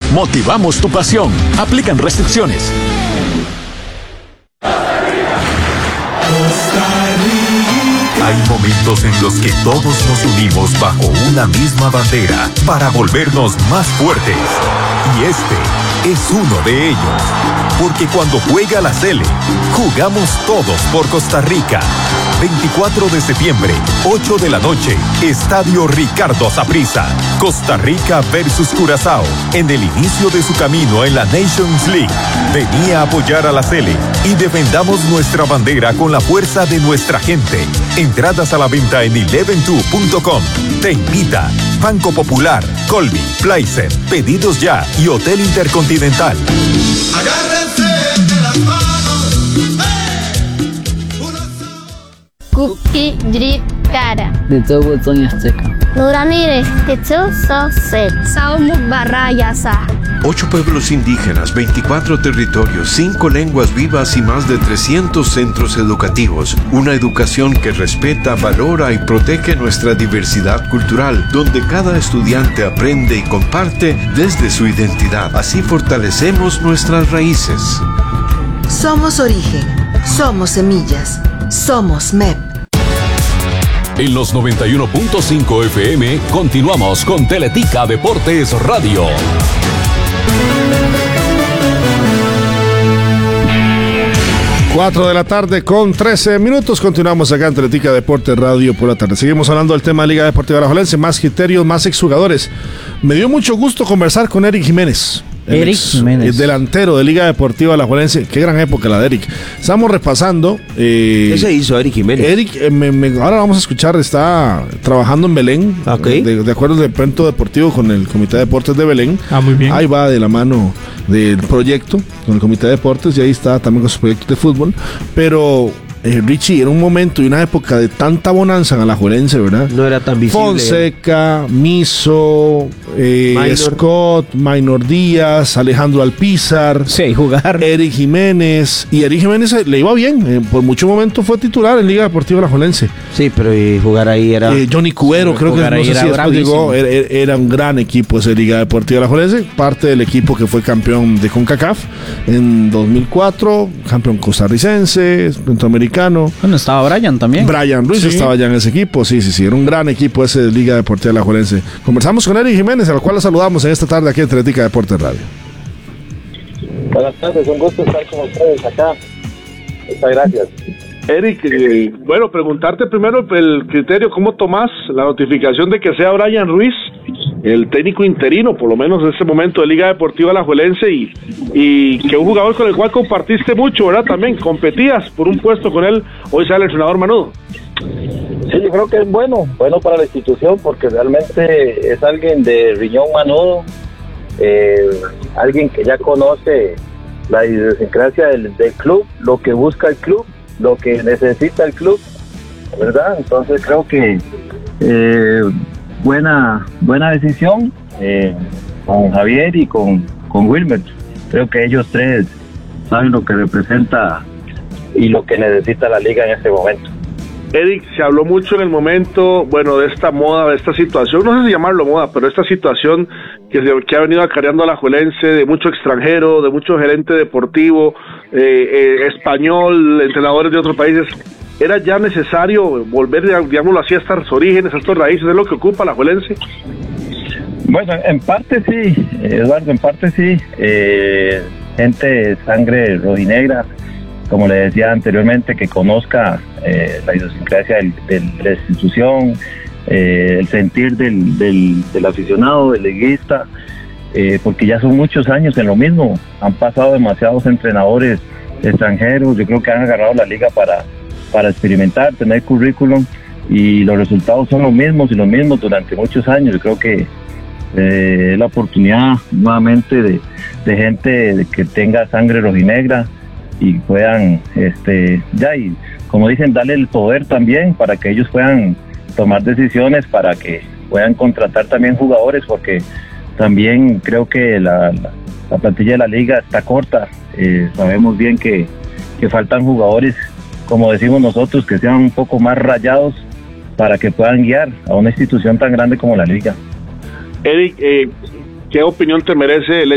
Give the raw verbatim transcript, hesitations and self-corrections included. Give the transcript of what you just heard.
Motivamos tu pasión. Aplican restricciones. Hay momentos en los que todos nos unimos bajo una misma bandera para volvernos más fuertes. Y este es uno de ellos. Porque cuando juega la Sele, jugamos todos por Costa Rica. veinticuatro de septiembre, ocho de la noche, Estadio Ricardo Saprissa. Costa Rica versus Curazao, en el inicio de su camino en la Nations League. Vení a apoyar a la Sele y defendamos nuestra bandera con la fuerza de nuestra gente. Entradas a la venta en eleven two punto com. Te invita Banco Popular, Colby, Placer, Pedidos Ya y Hotel Intercontinental. Agárrense de las manos. Cookie Drip Cara. De todo Sonia Azteca. Nuramire, Hetsu Sosel. Saumu Barrayasa. Ocho pueblos indígenas, veinticuatro territorios, cinco lenguas vivas y más de trescientos centros educativos. Una educación que respeta, valora y protege nuestra diversidad cultural, donde cada estudiante aprende y comparte desde su identidad. Así fortalecemos nuestras raíces. Somos origen, somos semillas, somos M E P. En los noventa y uno punto cinco F M continuamos con Teletica Deportes Radio. cuatro de la tarde con trece minutos. Continuamos acá en Teletica Deportes Radio por la tarde. Seguimos hablando del tema de Liga Deportiva Alajuelense. Más criterios, más exjugadores. Me dio mucho gusto conversar con Eric Jiménez. Eric ex, Jiménez. El delantero de Liga Deportiva Alajuelense. Qué gran época la de Eric. Estamos repasando. Eh, ¿Qué se hizo Eric Jiménez? Eric, eh, me, me, ahora vamos a escuchar, está trabajando en Belén. Okay. De, de acuerdo al evento deportivo con el Comité de Deportes de Belén. Ah, muy bien. Ahí va de la mano del proyecto con el Comité de Deportes y ahí está también con sus proyectos de fútbol. Pero eh, Richie, era un momento y una época de tanta bonanza en Alajuelense, ¿verdad? No era tan visible. Fonseca, Miso, eh, Minor. Scott, Minor Díaz, Alejandro Alpizar, Sí, jugar. Eric Jiménez. Y Eric Jiménez eh, le iba bien. eh, por mucho momento fue titular en Liga Deportiva Alajuelense. Sí, pero y jugar ahí era... Eh, Johnny Cuero, Sí, creo que jugar no ahí sé era si después llegó, bravísimo. era, era- era un gran equipo ese Liga Deportiva Alajuelense, parte del equipo que fue campeón de CONCACAF en dos mil cuatro, campeón costarricense, centroamericano. Bueno, estaba Brian también. Brian Ruiz Sí. estaba ya en ese equipo, sí, sí, sí, era un gran equipo ese de Liga Deportiva Alajuelense. Conversamos con Eric Jiménez, al cual le saludamos en esta tarde aquí en Teletica Deportes Radio. Buenas tardes, un gusto estar con ustedes acá. Muchas gracias. Eric, eh, bueno, preguntarte primero el criterio, ¿cómo tomás la notificación de que sea Brian Ruiz el técnico interino, por lo menos en este momento de Liga Deportiva Alajuelense y, y que un jugador con el cual compartiste mucho, ¿verdad? También competías por un puesto con él, hoy sea el entrenador Manudo. Sí, yo creo que es bueno, bueno para la institución porque realmente es alguien de riñón manudo, eh, alguien que ya conoce la idiosincrasia del, del club, lo que busca el club, lo que necesita el club, ¿verdad? Entonces creo que eh, buena buena decisión eh, con Javier y con, con Wilmer. Creo que ellos tres saben lo que representa y lo que necesita la liga en este momento. Eric, se habló mucho en el momento, bueno, de esta moda, de esta situación, no sé si llamarlo moda, pero esta situación que, se, que ha venido acarreando a la Alajuelense, de mucho extranjero, de mucho gerente deportivo, eh, eh, español, entrenadores de otros países. ¿Era ya necesario volver, digámoslo así, a estas orígenes, a estas raíces? ¿Es lo que ocupa la Alajuelense? Bueno, en parte sí, Eduardo, en parte sí. Eh, gente de sangre rojinegra, como le decía anteriormente, que conozca eh, la idiosincrasia del, del, de la institución, eh, el sentir del, del, del aficionado, del liguista, eh, porque ya son muchos años en lo mismo. Han pasado demasiados entrenadores extranjeros, yo creo que han agarrado la liga para, para experimentar, tener currículum, y los resultados son los mismos y los mismos durante muchos años. Yo creo que eh, es la oportunidad nuevamente de, de gente que tenga sangre rojinegra y puedan, este, ya, y como dicen, darle el poder también para que ellos puedan tomar decisiones, para que puedan contratar también jugadores, porque también creo que la, la, la plantilla de la liga está corta. Eh, sabemos bien que, que faltan jugadores, como decimos nosotros, que sean un poco más rayados para que puedan guiar a una institución tan grande como la liga. Eric, eh, ¿qué opinión te merece el